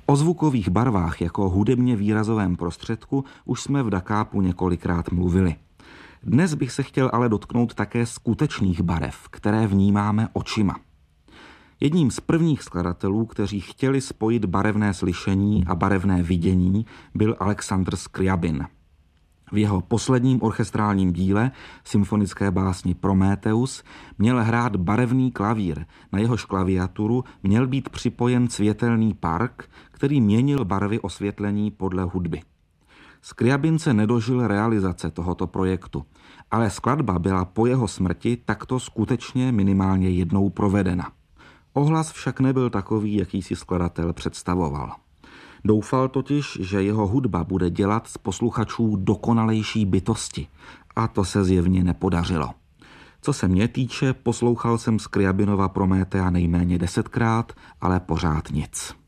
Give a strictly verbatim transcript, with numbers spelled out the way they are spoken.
O zvukových barvách jako hudebně výrazovém prostředku už jsme v Da Capu několikrát mluvili. Dnes bych se chtěl ale dotknout také skutečných barev, které vnímáme očima. Jedním z prvních skladatelů, kteří chtěli spojit barevné slyšení a barevné vidění, byl Alexandr Scriabin. V jeho posledním orchestrálním díle, symfonické básni Prométheus, měl hrát barevný klavír. Na jehož klaviaturu měl být připojen světelný park, který měnil barvy osvětlení podle hudby. Scriabin se nedožil realizace tohoto projektu, ale skladba byla po jeho smrti takto skutečně minimálně jednou provedena. Ohlas však nebyl takový, jaký si skladatel představoval. Doufal totiž, že jeho hudba bude dělat z posluchačů dokonalejší bytosti, a to se zjevně nepodařilo. Co se mě týče, poslouchal jsem Scriabinova Prométhea nejméně desetkrát, ale pořád nic.